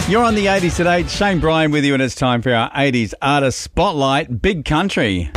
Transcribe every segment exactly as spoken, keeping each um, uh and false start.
You're on the eighties at eight. Shane Bryan with you, and it's time for our eighties Artist Spotlight, Big Country.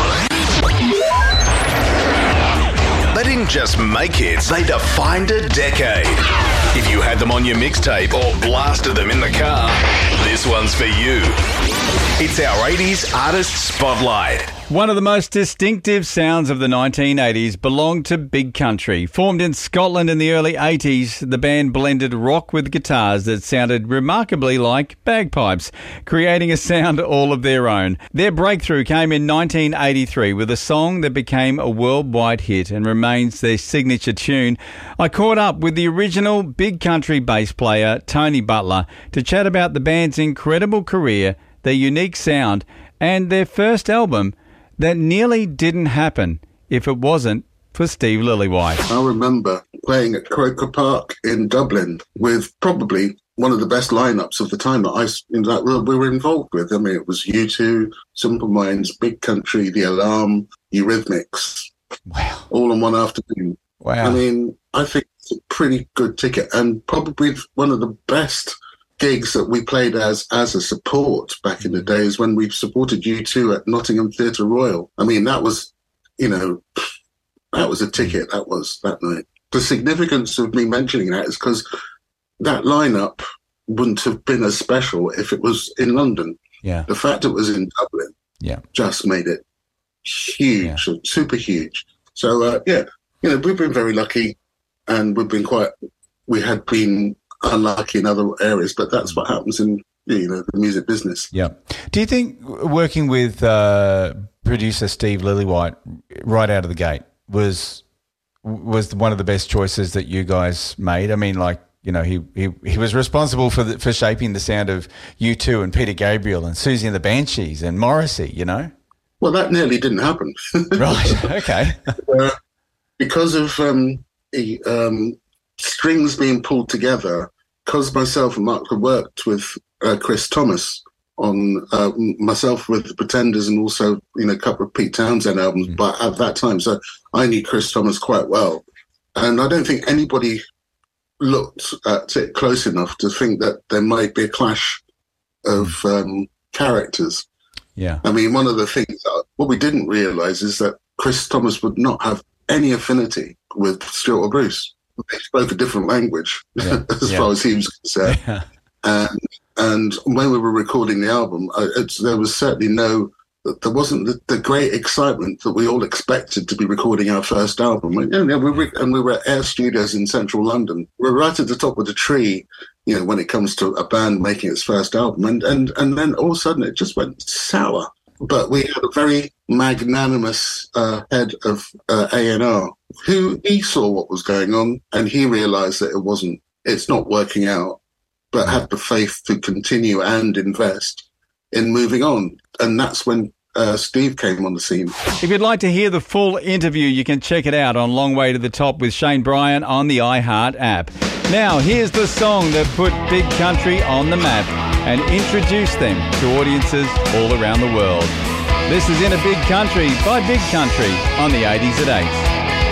They didn't just make hits, they defined a decade. If you had them on your mixtape or blasted them in the car, this one's for you. It's our eighties Artist Spotlight. One of the most distinctive sounds of the nineteen eighties belonged to Big Country. Formed in Scotland in the early eighties, the band blended rock with guitars that sounded remarkably like bagpipes, creating a sound all of their own. Their breakthrough came in nineteen eighty-three with a song that became a worldwide hit and remains their signature tune. I caught up with the original Big Country bass player, Tony Butler, to chat about the band's incredible career, their unique sound, and their first album that nearly didn't happen if it wasn't for Steve Lillywhite. I remember playing at Croker Park in Dublin with probably one of the best lineups of the time that I that we were involved with. I mean, it was U two, Simple Minds, Big Country, The Alarm, Eurythmics, Wow. all in one afternoon. Wow. I mean, I think it's a pretty good ticket and probably one of the best gigs that we played as as a support back in the days when we supported U two at Nottingham Theatre Royal. I mean, that was, you know, that was a ticket, that was that night. The significance of me mentioning that is because that lineup wouldn't have been as special if it was in London. Yeah. The fact it was in Dublin Yeah. just made it huge, Yeah. super huge. So, uh, yeah, you know, we've been very lucky and we've been quite, we had been unlucky in other areas, but that's what happens in, you know, the music business. Yeah. Do you think working with uh, producer Steve Lillywhite right out of the gate was was one of the best choices that you guys made? I mean, like, you know, he he, he was responsible for the, for shaping the sound of U two and Peter Gabriel and Susie and the Banshees and Morrissey, you know? Well, that nearly didn't happen. Right. Okay. uh, because of um, the, um, strings being pulled together, because myself and Mark had worked with uh, Chris Thomas on uh, myself with the Pretenders and also, you know, a couple of Pete Townsend albums, mm. but at that time, so I knew Chris Thomas quite well. And I don't think anybody looked at it close enough to think that there might be a clash of um, characters. Yeah. I mean, one of the things, that, what we didn't realise is that Chris Thomas would not have any affinity with Stuart or Bruce. They spoke a different language Yeah. as Yeah. far as he was concerned. Yeah. And, and when we were recording the album, uh, it's, there was certainly no, there wasn't the, the great excitement that we all expected to be recording our first album. And, you know, we were, and we were at Air Studios in central London. We were right at the top of the tree, you know, when it comes to a band making its first album. And, and, and then all of a sudden it just went sour. But we had a very magnanimous uh, head of uh, A and R who he saw what was going on and he realised that it wasn't, it's not working out, but had the faith to continue and invest in moving on. And that's when uh, Steve came on the scene. If you'd like to hear the full interview, you can check it out on Long Way to the Top with Shane Bryan on the iHeart app. Now, here's the song that put Big Country on the map and introduced them to audiences all around the world. This is In a Big Country by Big Country on the eighties at eight.